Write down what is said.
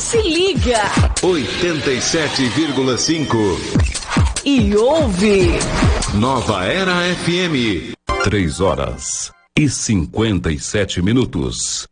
Se liga. 87,5. E ouve. Nova Era FM. 3 horas e 57 minutos.